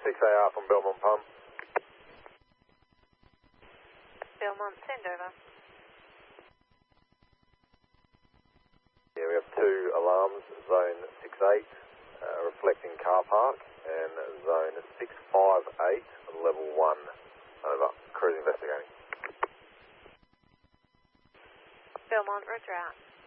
6AR from Belmont Pump. Belmont, send over. Yeah, we have 2 alarms, zone 68, reflecting car park, and zone 658, level 1. Over. Cruise investigating. Belmont, roger out.